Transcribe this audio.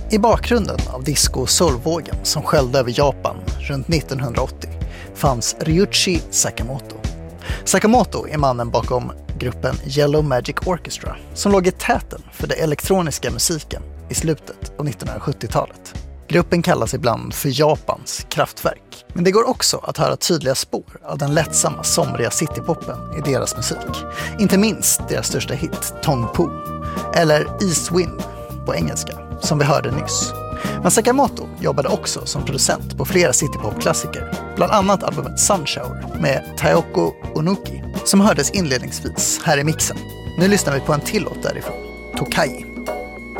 I bakgrunden av disco- och soulvågen som sköljde över Japan runt 1980 fanns Ryuichi Sakamoto. Sakamoto är mannen bakom gruppen Yellow Magic Orchestra som låg i täten för den elektroniska musiken i slutet av 1970-talet. Gruppen kallas ibland för Japans kraftverk, men det går också att höra tydliga spår av den lättsamma somriga citypoppen i deras musik. Inte minst deras största hit, Tongpo, eller East Wind på engelska, som vi hörde nyss. Men Sakamoto jobbade också som producent på flera citypop-klassiker, bland annat albumet Sunshower med Taeko Onuki, som hördes inledningsvis här i mixen. Nu lyssnar vi på en till låt därifrån, Tokai.